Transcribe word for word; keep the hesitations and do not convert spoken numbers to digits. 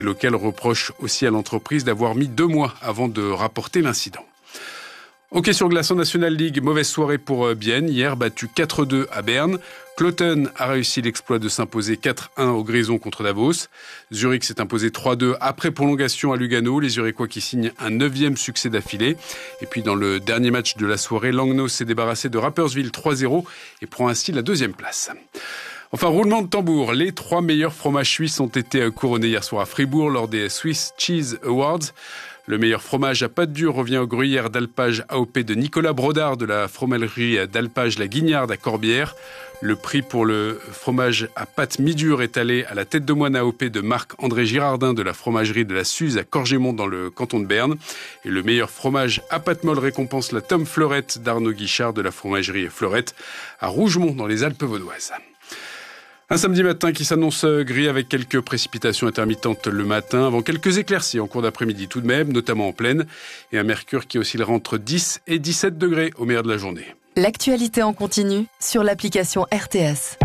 Le local reproche aussi à l'entreprise d'avoir mis deux mois avant de rapporter l'incident. Hockey sur glace en National League, mauvaise soirée pour Bienne. Hier, battu quatre deux à Berne. Cloton a réussi l'exploit de s'imposer quatre un au Grison contre Davos. Zurich s'est imposé trois deux après prolongation à Lugano. Les Zurichois qui signent un neuvième succès d'affilée. Et puis dans le dernier match de la soirée, Langnau s'est débarrassé de Rapperswil trois zéro et prend ainsi la deuxième place. Enfin, roulement de tambour, les trois meilleurs fromages suisses ont été couronnés hier soir à Fribourg lors des Swiss Cheese Awards. Le meilleur fromage à pâte dure revient au gruyère d'alpage A O P de Nicolas Brodard de la fromagerie d'alpage La Guignarde à Corbière. Le prix pour le fromage à pâte mi-dure est allé à la tête de moine A O P de Marc-André Girardin de la fromagerie de la Suze à Corgémont dans le canton de Berne. Et le meilleur fromage à pâte molle récompense la Tom Fleurette d'Arnaud Guichard de la fromagerie Fleurette à Rougemont dans les Alpes vaudoises. Un samedi matin qui s'annonce gris avec quelques précipitations intermittentes le matin, avant quelques éclaircies en cours d'après-midi tout de même, notamment en plaine, et un mercure qui oscillera entre dix et dix-sept degrés au meilleur de la journée. L'actualité en continu sur l'application R T S.